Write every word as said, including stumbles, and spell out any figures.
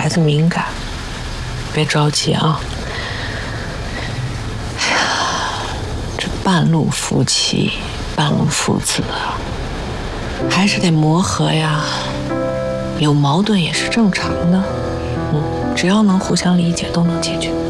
孩子敏感，别着急啊。哎呀，这半路夫妻，半路父子啊，还是得磨合呀。有矛盾也是正常的，嗯，只要能互相理解，都能解决。